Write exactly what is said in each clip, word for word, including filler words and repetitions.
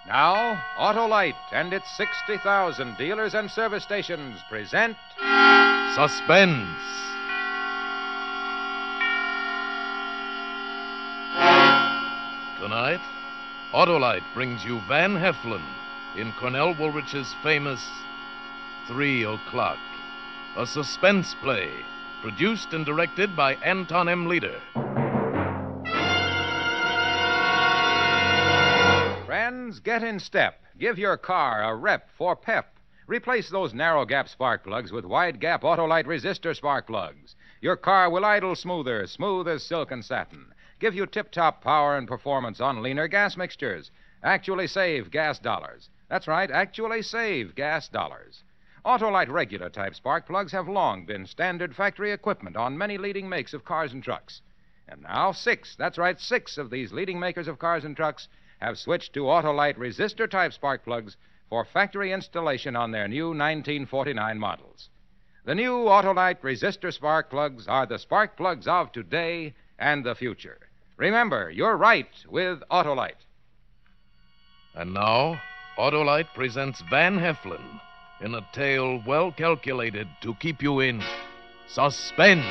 Now, Autolite and its sixty thousand dealers and service stations present Suspense. Tonight, Autolite brings you Van Heflin in Cornell Woolrich's famous Three O'Clock, a suspense play produced and directed by Anton M. Leader. Friends, get in step. Give your car a rep for pep. Replace those narrow gap spark plugs with wide gap Autolite resistor spark plugs. Your car will idle smoother, smooth as silk and satin. Give you tip-top power and performance on leaner gas mixtures. Actually save gas dollars. That's right, actually save gas dollars. Autolite regular type spark plugs have long been standard factory equipment on many leading makes of cars and trucks. And now six, that's right, six of these leading makers of cars and trucks have switched to Autolite resistor type spark plugs for factory installation on their new nineteen forty-nine models. The new Autolite resistor spark plugs are the spark plugs of today and the future. Remember, you're right with Autolite. And now, Autolite presents Van Heflin in a tale well calculated to keep you in suspense.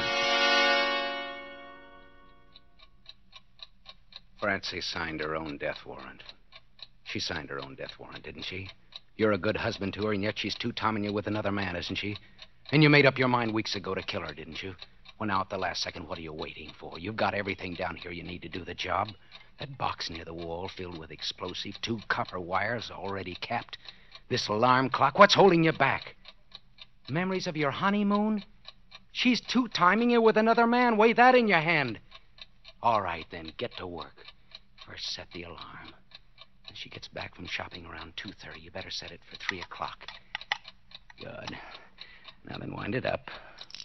Francie signed her own death warrant. She signed her own death warrant, didn't she? You're a good husband to her, and yet she's two-timing you with another man, isn't she? And you made up your mind weeks ago to kill her, didn't you? Well, now, at the last second, what are you waiting for? You've got everything down here you need to do the job. That box near the wall filled with explosive, two copper wires already capped. This alarm clock, what's holding you back? Memories of your honeymoon? She's two-timing you with another man. Weigh that in your hand. All right, then, get to work. First, set the alarm. When she gets back from shopping around two thirty, you better set it for three o'clock. Good. Now then, wind it up.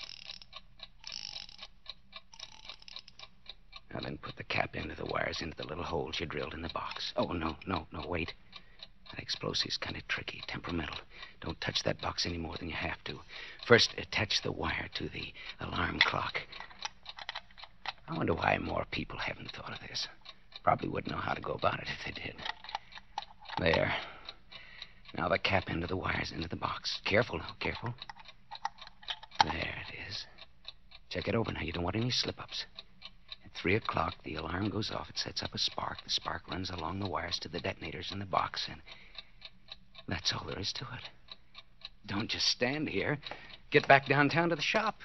Now then, put the cap into the wires into the little holes you drilled in the box. Oh, no, no, no, wait. That explosive's kind of tricky, temperamental. Don't touch that box any more than you have to. First, attach the wire to the alarm clock. I wonder why more people haven't thought of this. Probably wouldn't know how to go about it if they did. There. Now the cap into the wires into the box. Careful now, careful. There it is. Check it over now. You don't want any slip-ups. At three o'clock, the alarm goes off. It sets up a spark. The spark runs along the wires to the detonators in the box, and that's all there is to it. Don't just stand here. Get back downtown to the shop.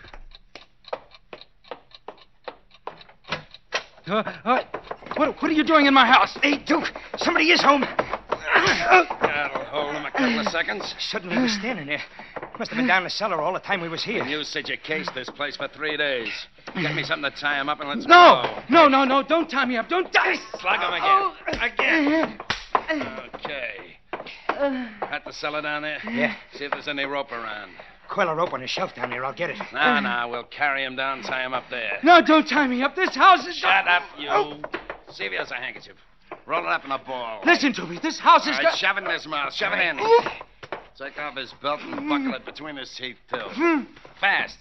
Uh, uh, what, what are you doing in my house? Hey, Duke, somebody is home. That'll hold him a couple of seconds. Suddenly he was standing there. Must have been down in the cellar all the time we was here. And you said you cased this place for three days. Get me something to tie him up and let's No, go. no, no, no, don't tie me up. Don't tie. Slug him again. Again. Okay. At the cellar down there? Yeah. See if there's any rope around. Coil a rope on the shelf down there. I'll get it. No, no, we'll carry him down, tie him up there. No, don't tie me up. This house is... Shut up, you. Oh. See if he has a handkerchief. Roll it up in a ball. Listen to me. This house All is... right, got... shove it in his mouth. Shove it in. Take off his belt and buckle it between his teeth, too. Fast.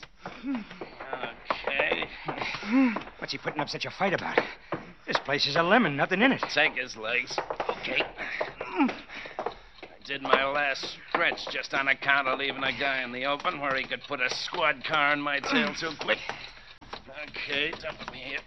Okay. What's he putting up such a fight about? This place is a lemon, nothing in it. Take his legs. Okay. I did my last stretch just on account of leaving a guy in the open where he could put a squad car in my tail too quick. Okay, dump him here.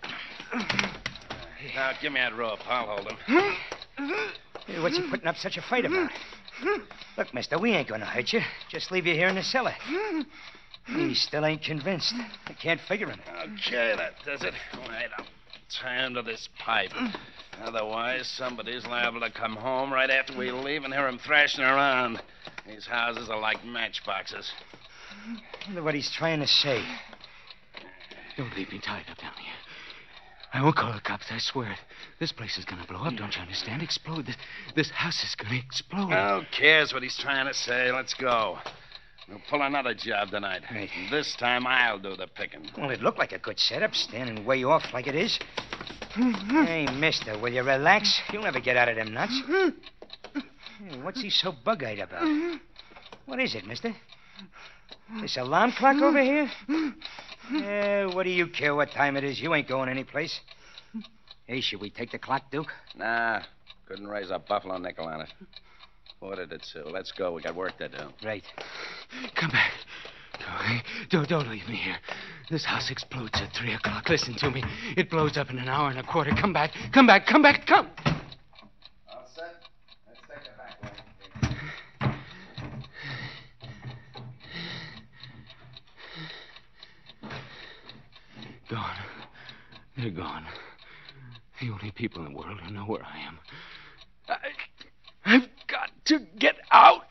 Now, give me that rope. I'll hold him. Hey, what's he putting up such a fight about? Look, mister, we ain't gonna hurt you. Just leave you here in the cellar. He still ain't convinced. I can't figure him. Okay, that does it. Right, I'll tie him to this pipe. Otherwise, somebody's liable to come home right after we leave and hear him thrashing around. These houses are like matchboxes. I wonder what he's trying to say. Don't leave me tied up down here. I won't call the cops, I swear it. This place is gonna blow up, don't you understand? Explode. This, this house is gonna explode. Who cares what he's trying to say? Let's go. We'll pull another job tonight. Right. This time I'll do the picking. Well, it looked like a good setup, standing way off like it is. Hey, mister, will you relax? You'll never get out of them nuts. Hey, what's he so bug-eyed about? What is it, mister? This alarm clock over here? Eh, what do you care what time it is? You ain't going anyplace. Hey, should we take the clock, Duke? Nah. Couldn't raise a buffalo nickel on it. Ordered it, Sue. Let's go. We got work to do. Right. Come back. Don't, don't leave me here. This house explodes at three o'clock. Listen to me. It blows up in an hour and a quarter. Come back. Come back. Come back. Come. All set? Let's take the back way. Gone. They're gone. The only people in the world who know where I am. I, I've got to get out.